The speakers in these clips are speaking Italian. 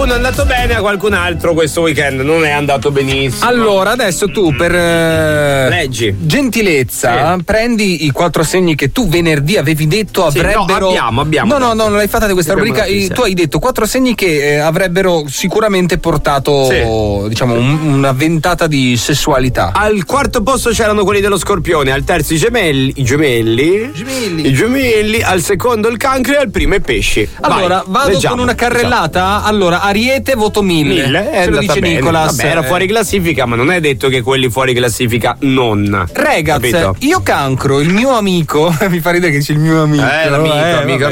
è andato bene, a qualcun altro questo weekend non è andato benissimo. Allora, adesso tu per leggi gentilezza prendi i 4 segni che tu venerdì avevi detto avrebbero. No, abbiamo. No, non l'hai fatta di questa rubrica. Tu hai detto 4 segni che avrebbero sicuramente portato, diciamo, una ventata di sessualità. Al quarto posto c'erano quelli dello Scorpione, al terzo i gemelli, al secondo il Cancro e al primo i pesci. Allora, vado con una carrellata. Allora, Ariete voto 1000. Ce lo dice bene. Nicolas. Vabbè, era fuori classifica, ma non è detto che quelli fuori classifica non. Regaz, capito? Io Cancro, il mio amico, mi fa ridere che dice il mio amico. Amico.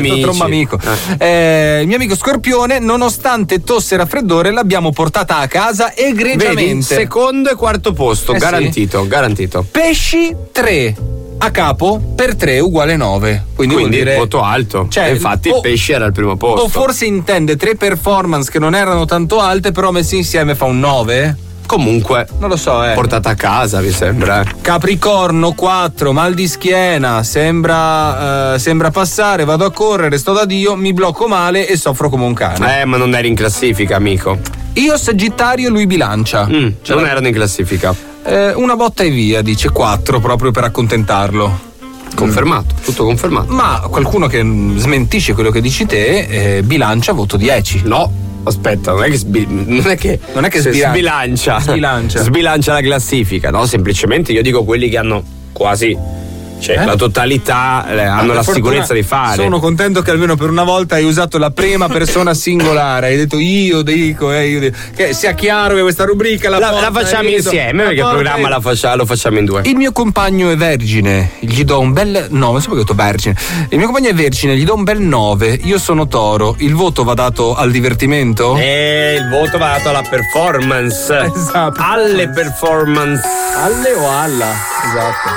Il mio amico Scorpione, nonostante tosse e raffreddore, l'abbiamo portata a casa egregiamente. Vedi, secondo e quarto posto, garantito. Pesci 3. A capo per 3 uguale 9. Quindi vuol dire voto alto. Cioè, infatti il pesci era al primo posto. O forse intende 3 performance che non erano tanto alte, però messi insieme fa un 9? Comunque, non lo so, portata a casa, mi sembra. Capricorno 4, mal di schiena, sembra passare, vado a correre, sto da Dio, mi blocco male e soffro come un cane. Ma non eri in classifica, amico. Io Sagittario, lui Bilancia. Non erano in classifica. Una botta e via, dice 4 proprio per accontentarlo. Confermato, tutto confermato. Ma qualcuno che smentisce quello che dici te, Bilancia voto 10. No, aspetta, non è che sbilancia la classifica, no? Semplicemente io dico quelli che hanno quasi, cioè la totalità hanno la sicurezza di fare. Sono contento che almeno per una volta hai usato la prima persona singolare, hai detto io dico, che sia chiaro che questa rubrica la facciamo insieme, perché il programma lo facciamo in 2. Il mio compagno è vergine, gli do un bel 9, non so perché ho detto vergine. Il mio compagno è vergine, gli do un bel 9, io sono toro, il voto va dato al divertimento? Il voto va dato alla performance. Esatto. Alle performance. Alle o alla? Esatto.